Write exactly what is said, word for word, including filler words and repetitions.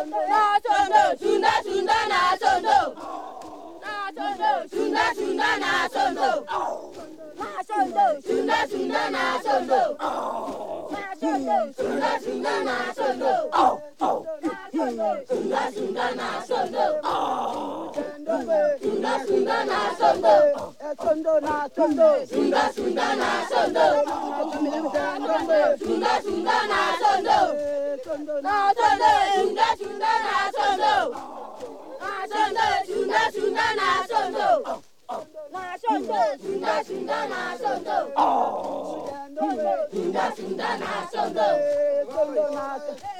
Nasondo, Sunda Sunda Nasondo. Nasondo, Sunda Sunda Nasondo. Nasondo, Sunda Sunda Nasondo. Nasondo, Sunda Sunda Nasondo. Nasondo, Sunda Sunda Nasondo. Sunda Sunda Nasondo. Sondo Nasondo. Sunda Sunda Nasondo. Sunda Sunda Nasondo. Nasondo, Sunda Sunda Nasondo. Nasondo, Sunda Sunda Nasondo. Nasondo, Sunda Sunda Nasondo. Sunda Sunda Nasondo.